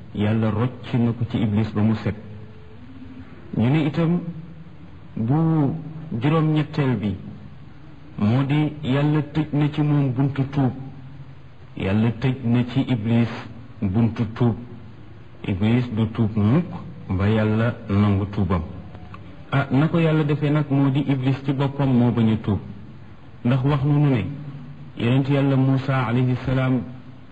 yàlla rocc na ko ci iblis ba mu set. ñu ne itam bu juróom-ñetteel bi moo di yàlla tëj na ci moom buntu tuub. yàlla tëj na ci iblis buntu tuub. iblis du tuub mukk ba yàlla nangu tuubam. na ko yàlla defee nag moo di iblis ci boppam moo bañ a tuub, ndax wax nu ne yonent yàlla Muusa alayhi salaam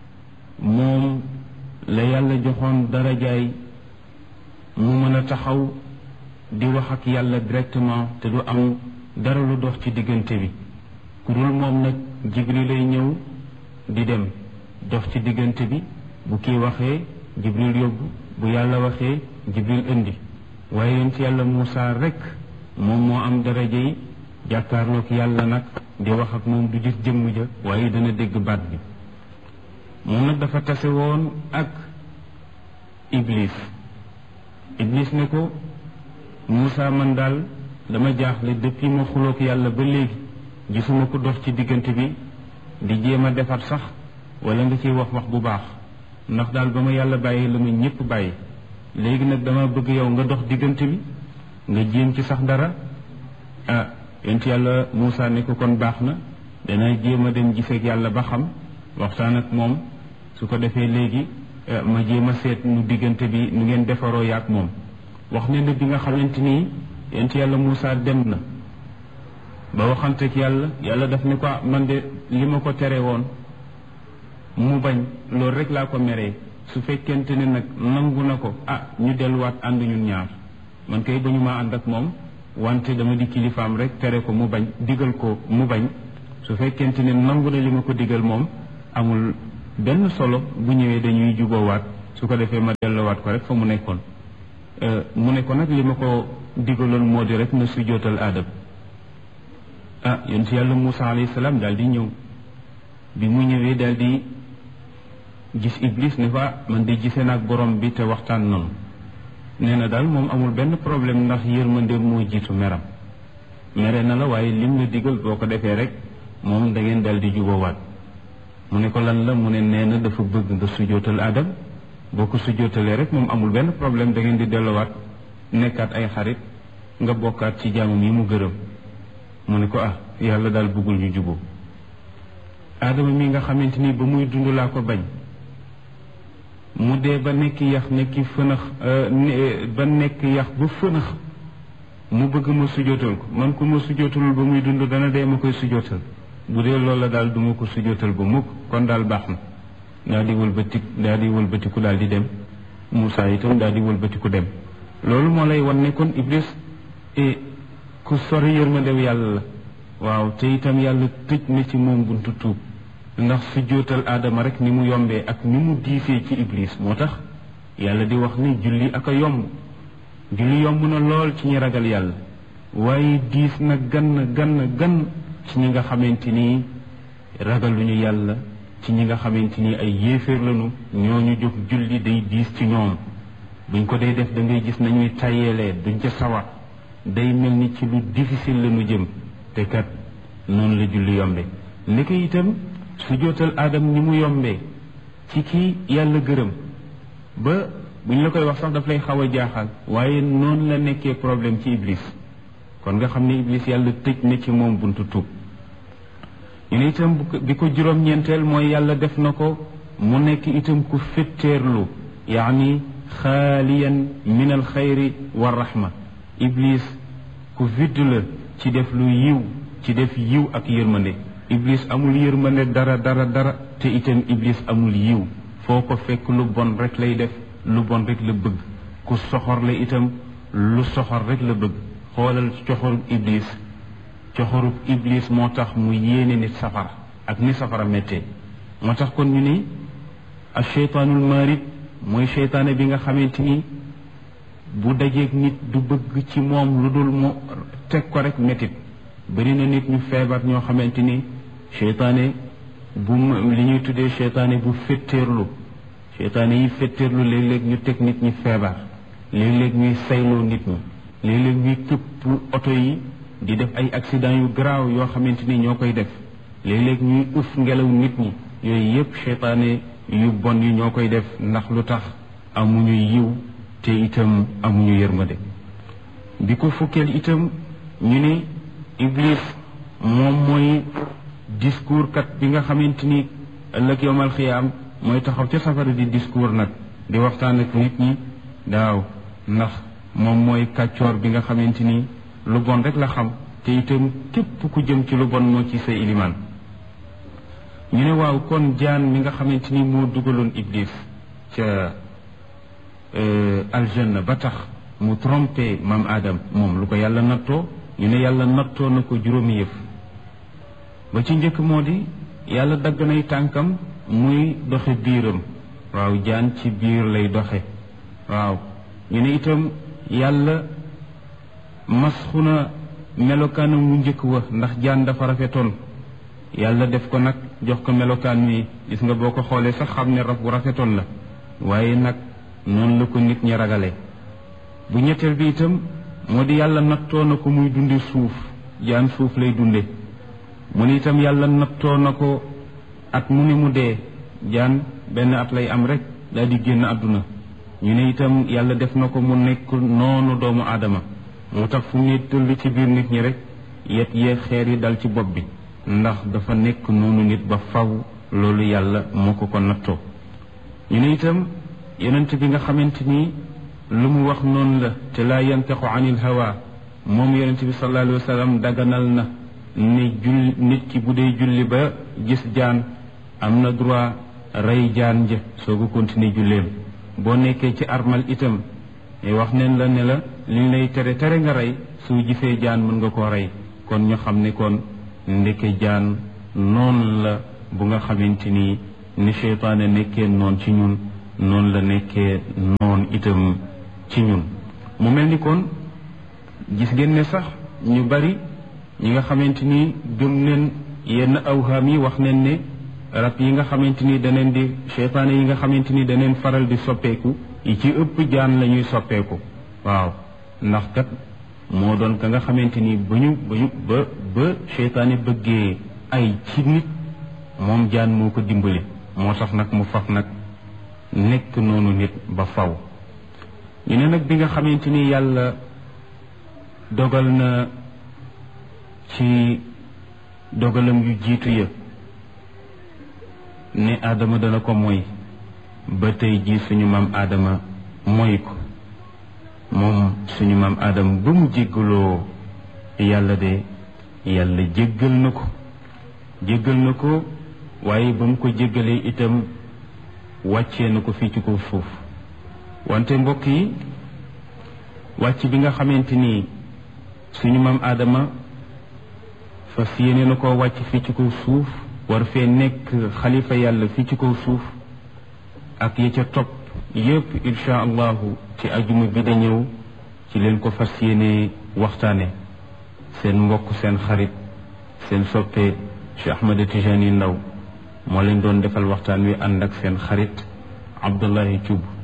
moom la yàlla joxoon darajaay mu mën a taxaw di wax ak yàlla directement te du am dara lu dox ci diggante bi. ku dul moom nag Jibril lay ñëw di dem dox ci diggante bi, bu kii waxee Jibril yóbbu, bu yàlla waxee Jibril indi. waaye yonent yàlla Muusa rek moom moo am daraja yi jàkkaarloog yàlla nag di wax ak moom du gis jëmm ja waaye dana dégg baat bi. moom nag dafa tase woon ak iblis. iblis ne ko Muusa man daal dama jaaxle depuis ma xuloog yàlla ba léegi gisuma ko dox ci diggante bi di jéem a defar sax wala nga ciy wax bu baax, ndax daal ba ma yàlla bàyyi la ma ñëpp bàyyi. léegi nag dama bëgg yow nga dox diggante bi nga jéem ci sax dara. yonent yàlla Muusa ne ko kon baax na, dana jéem a dem giseeg yàlla ba xam, waxtaan ak moom, su ko defee léegi ma jéem a seet nu diggante bi nu ngeen defaroo yaak moom. wax ne na bi nga xamante ni yonent yàlla Muusa dem na ba waxanteeg yàlla, yàlla daf ne ko man de li ma ko tere woon mu bañ, loolu rek laa ko meree. su fekkente ne nag nangu na ko ñu delluwaat ànd ñun ñaar, man kay ba ñu maa ànd ak moom, wante dama di kilifaam rek tere ko mu bañ, digal ko mu bañ. su fekkente ne nangu na li ma ko digal moom amul benn solo, bu ñëwee dañuy juboowaat, su ko defee ma delluwaat ko rek fa mu nekkoon. mu ne ko nag li ma ko digaloon moo di rek na sujjootal aadam. yonent yàlla Muusa alayhi salaam daal di ñëw. bi mu ñëwee daal di gis iblis ne fa man de gisee naag borom bi te waxtaan noonu. nee na daal moom amul benn problème ndax yërmande moo jiitu meram. mere na la waaye lim la digal boo ko defee rek moom da ngeen daal di juboowaat. mu ne ko lan la, mu ne nee na dafa bëgg nga sujjootal aadam. boo ko sujjootalee rek moom amul benn problème, da ngeen di delluwaat nekkaat ay xarit, nga bokkaat ci jaamam yi mu gërëm. mu ne ko yàlla daal bëggul ñu juboo. aadama mi nga xamante ni ba muy dund laa ko bañ, mu dee ba nekk yax nekki fënax ba nekk yax ba fënax, mu bëgg ma sujjootal ko. man ku ma sujjootalul ba muy dund dana dee ma koy sujjootal. bu dee loolu la daal duma ko sujjootal ba mukk, kon daal baax na. daal di wëlbatiku daal di dem. Muusa itam daal di wëlbatiku dem. loolu moo lay wan ne kon iblis ku sori yërmandew yàlla la. waaw, te itam yàlla tëj na ci moom buntu tuub, ndax sujjootal aadama rek ni mu yombee ak ni mu diisee ci iblis. moo tax yàlla di wax ni julli ak a yomb. julli yomb na lool ci ñi ragal yàlla, waaye diis na gan ci ñi nga xamante ni ragaluñu yàlla, ci ñi nga xamante ni ay yéeféer lañu. ñooñu jóg julli day diis ci ñoom. buñ ko dee def da ngay gis nañuy tàyyeelee, duñ ca sawar, day mel ni ci lu difficile lañu jëm. te kat noonu la julli yombe. ni ko itam sujjootal aadam ni mu yombee ci kii yàlla gërëm ba buñ la koy wax sax daf lay xaw a jaaxal, waaye noonu la nekkee problème ci iblis. kon nga xam ne iblis yàlla tëj na ci moom buntu tuub. ñu ne itam bi ko juróom-ñeenteel mooy yàlla def na ko mu nekk itam ku fetteerlu, yaani xaaliyan min al xayri wa rahma. iblis ku vidd la ci def lu yiw, ci def yiw ak yërmande. iblis amul yërmande dara, te itam iblis amul yiw. foo ko fekk lu bon rek lay def, lu bon rek la bëgg. ku soxor la itam, lu soxor rek la bëgg. xoolal coxorub iblis moo tax mu yéene nit safara ak ni safara méttee. moo tax kon ñu ni ak cheytaanul maarid mooy cheytaane bi nga xamante ni bu dajeeg nit du bëgg ci moom lu dul mu teg ko rek métit. bari na nit ñu feebar ñoo xamante ni cheytaane bu li ñuy tuddee cheytaane bu fetteerlu. cheytaane yi fetteerlu léeg-léeg ñu teg nit ñi feebar, léeg-léeg ñuy sayloo nit ñi, léeg-léeg ñuy këpp oto yi di def ay accident yu garaaw yoo xamante ni ñoo koy def, léeg-léeg ñuy ëf ngelaw nit ñi. yooyu yëpp cheytaane yu bon yi ñoo koy def. ndax lu tax amuñu yiw te itam amuñu yërmande. bi ko fukkeel itam ñu ne iblis moom mooy discours kat bi nga xamante ni ëllëg yowmal xiyaam mooy taxaw ca safara di discours nag di waxtaan ak nit ñi daaw ndax moom mooy kàccoor bi nga xamante ni lu bon rek la xam te itam képp ku jëm ci lu bon moo ci sa ilimaan. ñu ne waaw kon jaan mi nga xamante ni moo dugaloon iblis ca aljanna ba tax mu trompé maam Adam moom lu ko yàlla nattoo ñu ne yàlla nattoo na ko juróomi yëf. ba ci njëkk moo di yàlla dagg nay tànkam muy doxe biiram waaw jaan ci biir lay doxe waaw ñu ne itam yàlla masxu na melokaanam mu njëkk wa ndax jaan dafa rafetoon yàlla def ko nag jox ko melokaan wi gis nga boo ko xoolee sax xam ne raf bu rafetoon la waaye nag noonu la ko nit ñi ragale. bu ñetteel bi itam moo di yàlla nattoo na ko muy dunde suuf jaan suuf lay dunde mu ne itam yàlla nattoo na ko at mu ne mu dee jaan benn at lay am rek daal di génn àdduna. ñu ne itam yàlla def na ko mu nekk noonu doomu aadama moo tax fu mu ne tëll ci biir nit ñi rek yet yee xeer yi dal ci bopp bi ndax dafa nekk noonu nit ba faw loolu yàlla moo ko ko nattoo. ñu ne itam yonent bi nga xamante ni lu mu wax noonu la te laa yantiqu anil hawa moom yonent bi sallallahu alayhi wa sallam daganal na ne nit ki bu dee julli ba gis jaan am na droit rey jaan ja soo ko continuer julleem. boo nekkee ci armal itam wax neen la ne la liñ lay tere nga rey soo gisee jaan mën nga koo rey kon ñu xam ne kon ndeke jaan noonu la bu nga xamante ni seytaane nekkee noon ci ñun noonu la nekkee noon itam ci ñun. mu mel ni kon gis ngeen ne sax ñu bari ñi nga xamante ni gëm neen yenn awhaam yi wax neen ne rab yi nga xamante ni daneen di seytaane yi nga xamante ni daneen faral di soppeeku yi ci ëpp jaan la ñuy soppeeku waaw ndax kat moo doon ka nga xamante ni ba seytaane bëggee ay ci nit moom jaan moo ko dimbali moo tax nag mu faf nag nekk noonu nit ba faw. ñu ne nag bi nga xamante ni yàlla dogal na ci dogalam yu jiitu ya ne Adama dana ko moy ba tey jii suñu maam Adama moy ko moom suñu maam Adama ba mu jéggaloo yàlla de yàlla jéggal na ko waaye ba mu ko jéggalee itam wàccee na ko fii ci kaw suuf. wante mbokk yi wàcc bi nga xamante ni suñu maam Adama fas yéene na koo wàcc fii ci kaw suuf war fee nekk xalifa yàlla fii ci kaw suuf ak ya ca topp yépp insha allahu ci ajuma bi da ñëw ci leen ko fas yéene waxtaane. seen mbokk seen xarit seen soppe Cheikh Ahmed Tijani Ndaw moo leen doon defal waxtaan wi ànd ak seen xarit Abdullahi Thioub.